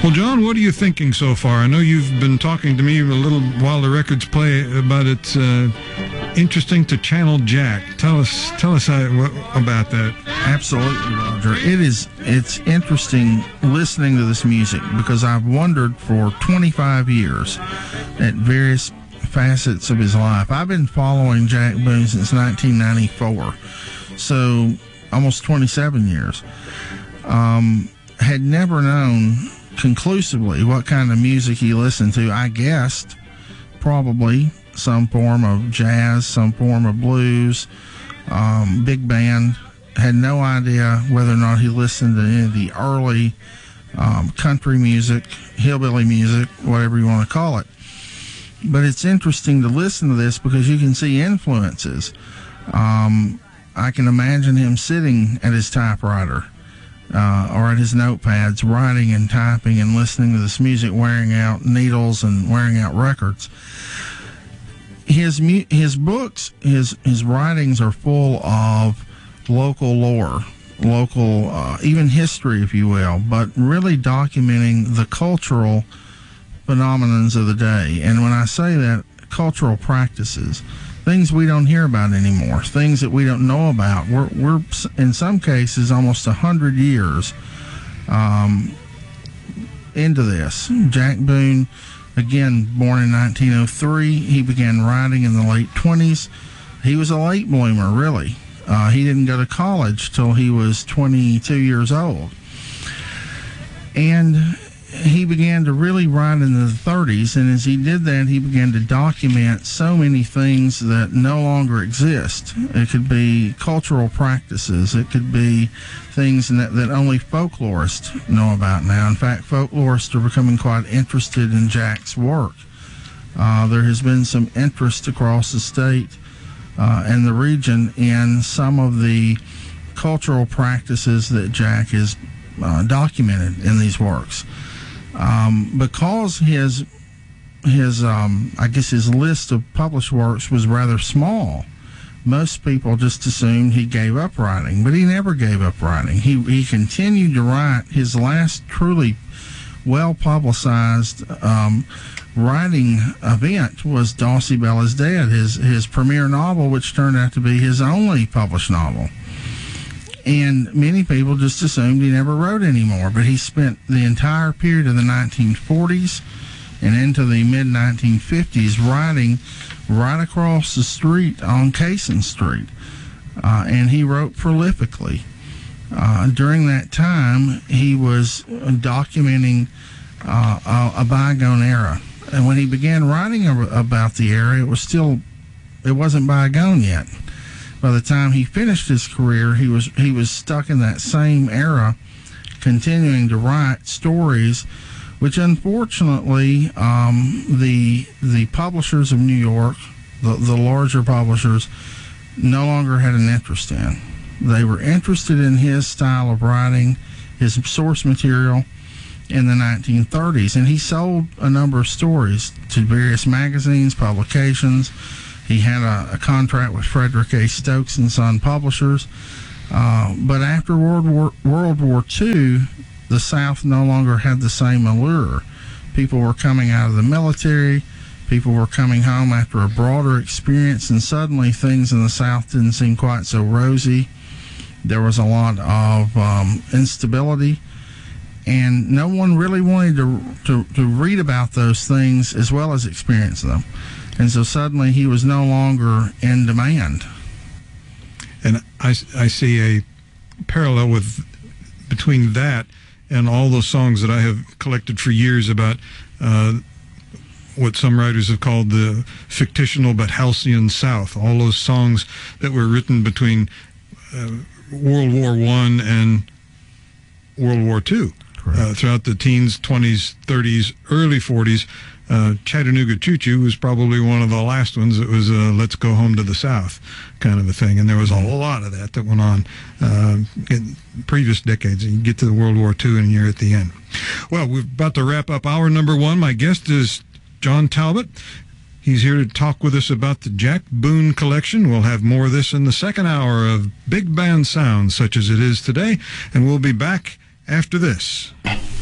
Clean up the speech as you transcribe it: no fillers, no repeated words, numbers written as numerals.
Well, John, what are you thinking so far? I know you've been talking to me a little while the records play about it's interesting to channel Jack. Tell us about that. Absolutely, Roger. It's interesting listening to this music because I've wondered for 25 years at various facets of his life. I've been following Jack Boone since 1994, so almost 27 years. Had never known conclusively what kind of music he listened to. I guessed probably some form of jazz, some form of blues, big band. Had no idea whether or not he listened to any of the early country music, hillbilly music, whatever you want to call it. But it's interesting to listen to this because you can see influences. I can imagine him sitting at his typewriter or at his notepads, writing and typing and listening to this music, wearing out needles and wearing out records. His books, his writings are full of local lore, local even history, if you will, but really documenting the cultural phenomenons of the day. And when I say that, cultural practices, things we don't hear about anymore, things that we don't know about. We're in some cases almost 100 years into this. Jack Boone, again, born in 1903. He began writing in the late 20s. He was a late bloomer, really. He didn't go to college till he was 22 years old. And he began to really write in the 30s, and as he did that, he began to document so many things that no longer exist. It could be cultural practices. It could be things that only folklorists know about now. In fact, folklorists are becoming quite interested in Jack's work. There has been some interest across the state and the region in some of the cultural practices that Jack has documented in these works. Because his I guess his list of published works was rather small, most people just assumed he gave up writing, but he never gave up writing. He continued to write. His last truly well-publicized writing event was Dulcie Bell is Dead, his premiere novel, which turned out to be his only published novel. And many people just assumed he never wrote anymore, but he spent the entire period of the 1940s and into the mid-1950s writing right across the street on Cason Street. And he wrote prolifically. During that time, he was documenting a bygone era. And when he began writing about the era, it wasn't bygone yet. By the time he finished his career, he was stuck in that same era, continuing to write stories, which unfortunately the publishers of New York, the larger publishers, no longer had an interest in. They were interested in his style of writing, his source material in the 1930s, and he sold a number of stories to various magazines, publications. He had a contract with Frederick A. Stokes and Son Publishers. But after World War II, the South no longer had the same allure. People were coming out of the military. People were coming home after a broader experience, and suddenly things in the South didn't seem quite so rosy. There was a lot of instability, and no one really wanted to read about those things as well as experience them. And so suddenly he was no longer in demand. And I see a parallel between that and all those songs that I have collected for years about what some writers have called the fictional but halcyon South. All those songs that were written between World War I and World War II. Throughout the teens, 20s, 30s, early 40s. Chattanooga Choo Choo was probably one of the last ones. It was let's go home to the South kind of a thing. And there was a lot of that went on in previous decades. And you get to the World War II and you're at the end. Well, we're about to wrap up hour number one. My guest is John Talbot. He's here to talk with us about the Jack Boone collection. We'll have more of this in the second hour of Big Band Sounds, such as it is today. And we'll be back after this.